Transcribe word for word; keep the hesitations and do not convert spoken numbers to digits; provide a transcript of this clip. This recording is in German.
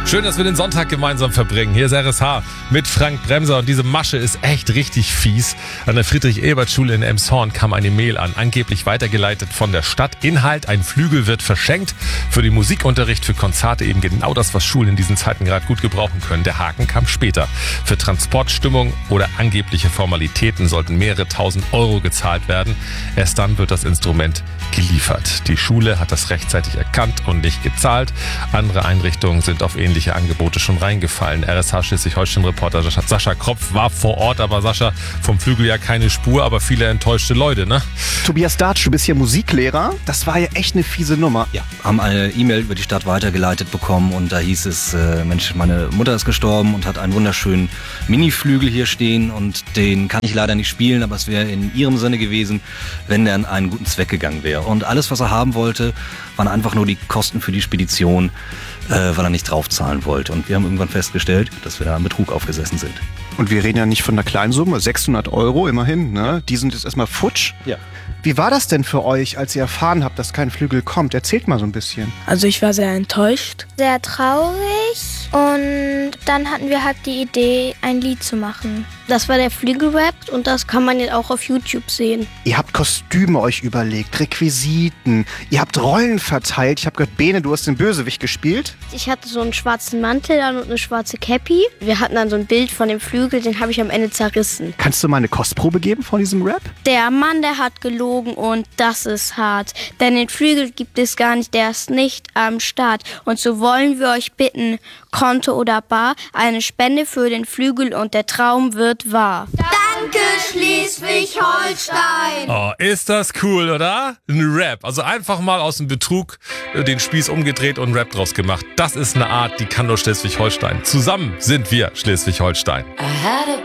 Schön, dass wir den Sonntag gemeinsam verbringen. Hier ist R S H mit Frank Bremser und diese Masche ist echt richtig fies. An der Friedrich-Ebert-Schule in Elmshorn kam eine Mail an, angeblich weitergeleitet von der Stadt. Inhalt: ein Flügel wird verschenkt. Für den Musikunterricht, für Konzerte eben genau das, was Schulen in diesen Zeiten gerade gut gebrauchen können. Der Haken kam später. Für Transportstimmung oder angebliche Formalitäten sollten mehrere tausend Euro gezahlt werden. Erst dann wird das Instrument geliefert. Die Schule hat das rechtzeitig erkannt und nicht gezahlt. Andere Einrichtungen sind auf ähnliche Angebote schon reingefallen. R S H Schleswig-Holstein-Reporter Sascha Kropf war vor Ort, aber Sascha, vom Flügel ja keine Spur, aber viele enttäuschte Leute, ne? Tobias Dartsch, du bist hier Musiklehrer. Das war ja echt eine fiese Nummer. Ja, haben eine E-Mail über die Stadt weitergeleitet bekommen und da hieß es, äh, Mensch, meine Mutter ist gestorben und hat einen wunderschönen Mini-Flügel hier stehen und den kann ich leider nicht spielen, aber es wäre in ihrem Sinne gewesen, wenn er an einen guten Zweck gegangen wäre. Und alles, was er haben wollte, waren einfach nur die Kosten für die Spedition, äh, weil er nicht draufzahlen wollte. Und wir haben irgendwann festgestellt, dass wir da am Betrug aufgesessen sind. Und wir reden ja nicht von einer kleinen Summe, sechshundert Euro immerhin, ne? Die sind jetzt erstmal futsch. Ja. Wie war das denn für euch, als ihr erfahren habt, dass kein Flügel kommt? Erzählt mal so ein bisschen. Also ich war sehr enttäuscht. Sehr traurig und dann hatten wir halt die Idee, ein Lied zu machen. Das war der Flügelrap und das kann man jetzt auch auf YouTube sehen. Ihr habt Kostüme euch überlegt, Requisiten, ihr habt Rollen verteilt. Ich habe gehört, Bene, du hast den Bösewicht gespielt. Ich hatte so einen schwarzen Mantel an und eine schwarze Cappy. Wir hatten dann so ein Bild von dem Flügel, den habe ich am Ende zerrissen. Kannst du mal eine Kostprobe geben von diesem Rap? Der Mann, der hat gelogen und das ist hart. Denn den Flügel gibt es gar nicht, der ist nicht am Start. Und so wollen wir euch bitten, Konto oder Bar, eine Spende für den Flügel und der Traum wird wahr. Danke, Schleswig-Holstein! Oh, ist das cool, oder? Ein Rap. Also einfach mal aus dem Betrug äh, den Spieß umgedreht und einen Rap draus gemacht. Das ist eine Art, die kann nur Schleswig-Holstein. Zusammen sind wir Schleswig-Holstein.